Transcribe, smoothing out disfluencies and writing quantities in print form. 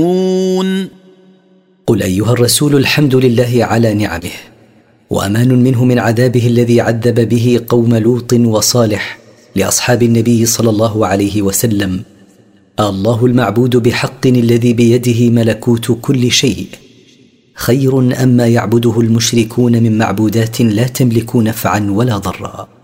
قل أيها الرسول الحمد لله على نعمه، وأمان منه من عذابه الذي عذب به قوم لوط وصالح لأصحاب النبي صلى الله عليه وسلم. الله المعبود بحق الذي بيده ملكوت كل شيء خير أما يعبده المشركون من معبودات لا تملك نفعا ولا ضرا.